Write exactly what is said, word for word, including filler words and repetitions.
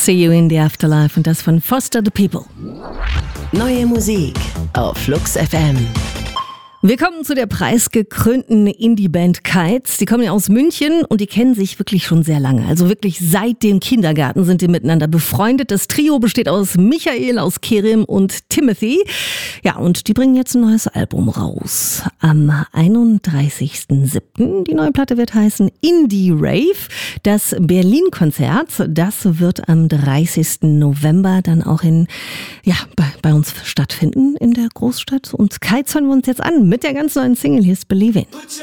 See You in the Afterlife und das von Foster the People. Neue Musik auf Flux F M. Wir kommen zu der preisgekrönten Indie-Band Kites. Die kommen ja aus München und die kennen sich wirklich schon sehr lange. Also wirklich seit dem Kindergarten sind die miteinander befreundet. Das Trio besteht aus Michael, aus Kerim und Timothy. Ja, und die bringen jetzt ein neues Album raus. Am einunddreißigsten siebten Die neue Platte wird heißen Indie Rave. Das Berlin-Konzert, das wird am dreißigsten November dann auch in, ja, bei, bei uns stattfinden in der Großstadt. Und Kites hören wir uns jetzt an mit der ganz neuen Single, hier ist Believe In.